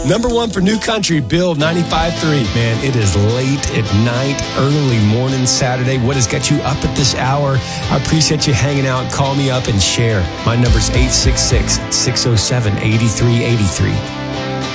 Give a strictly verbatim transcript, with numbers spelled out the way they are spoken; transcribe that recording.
Number one for New Country, Bill ninety-five point three. Man, it is late at night, early morning Saturday. What has got you up at this hour? I appreciate you hanging out. Call me up and share. My number's eight six six, six oh seven, eight three eight three.